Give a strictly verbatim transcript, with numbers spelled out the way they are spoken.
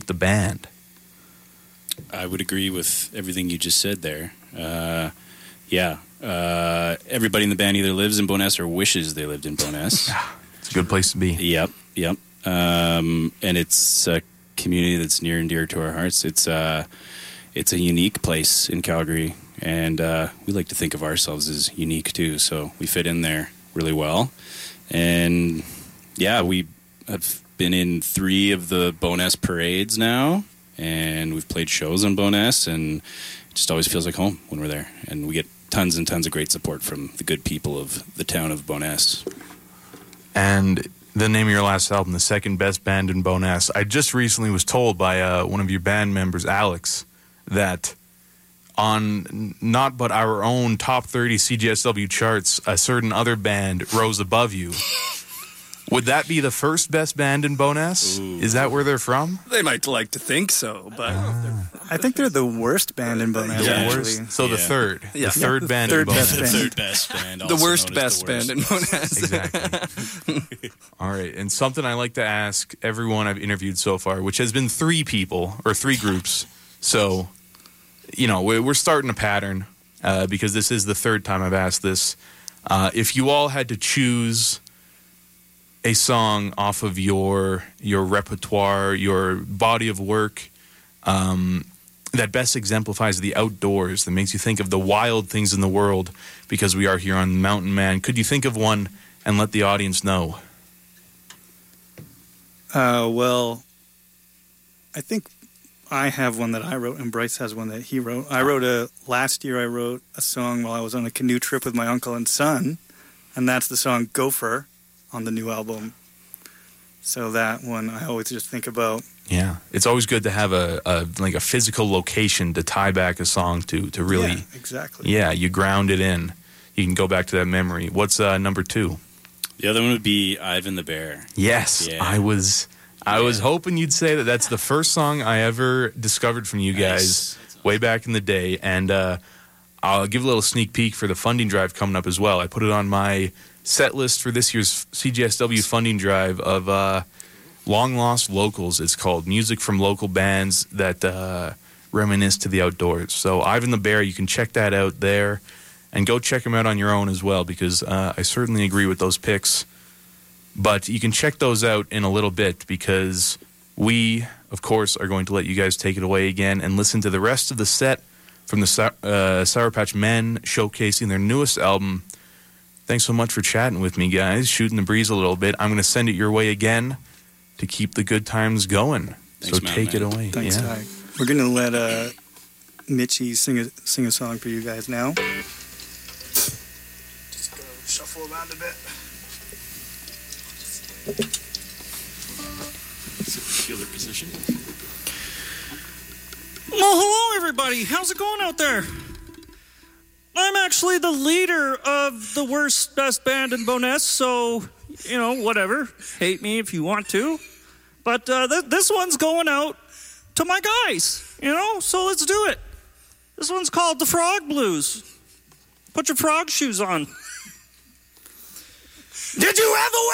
shape the band? I would agree with everything you just said there. Uh, yeah. Uh, everybody in the band either lives in Bowness or wishes they lived in Bowness. It's a good place to be. Yep, yep. Um, and it's a community that's near and dear to our hearts. It's, uh, it's a unique place in Calgary, and uh, we like to think of ourselves as unique too, so we fit in there really well. And yeah, we have been in three of the Bowness parades now, and we've played shows on Bowness, and it just always feels like home when we're there. And we get tons and tons of great support from the good people of the town of Bowness. And the name of your last album, The Second Best Band in Bowness. I just recently was told by uh, one of your band members, Alex, that on not but our own top thirty C J S W charts, a certain other band rose above you. Would that be the first best band in Bowness? Ooh. Is that where they're from? They might like to think so, but uh, I think they're the worst band in Bowness. Yeah. Actually. So the yeah. third, yeah. the third yeah, the band third in Bowness. best band. The third best band. the worst best the worst. band in Bowness. Exactly. All right, and something I like to ask everyone I've interviewed so far, which has been three people or three groups. So, you know, we're starting a pattern uh, because this is the third time I've asked this. Uh, if you all had to choose a song off of your your repertoire, your body of work, um, that best exemplifies the outdoors, that makes you think of the wild things in the world, because we are here on Mountain Man. Could you think of one and let the audience know? Uh, well, I think I have one that I wrote, and Bryce has one that he wrote. I wrote a, last year I wrote a song while I was on a canoe trip with my uncle and son, and that's the song Gopher on the new album. So that one I always just think about. Yeah, it's always good to have a, a like a physical location to tie back a song to to really. Yeah, exactly. Yeah, you ground it in. You can go back to that memory. What's uh, number two? The other one would be Ivan the Bear. Yes, yeah. I was I yeah. was hoping you'd say that. That's the first song I ever discovered from you guys nice. way back in the day, and uh, I'll give a little sneak peek for the funding drive coming up as well. I put it on my set list for this year's C J S W funding drive of uh, long lost locals. It's called Music from Local Bands that uh, reminisce to the outdoors. So Ivan the Bear, you can check that out there, and go check them out on your own as well, because uh, I certainly agree with those picks. But you can check those out in a little bit, because we, of course, are going to let you guys take it away again and listen to the rest of the set from the uh, Sour Patch Men showcasing their newest album. Thanks so much for chatting with me, guys, shooting the breeze a little bit. I'm going to send it your way again to keep the good times going. Thanks, so man, take man. it away. Thanks, yeah. Ty. We're going to let uh, Mitchie sing a, sing a song for you guys now. Just go shuffle around a bit. Feel the position. Well, hello, everybody. How's it going out there? I'm actually the leader of the worst best band in Bowness, so, you know, whatever. Hate me if you want to. But uh, th- this one's going out to my guys, you know, so let's do it. This one's called The Frog Blues. Put your frog shoes on. Did you ever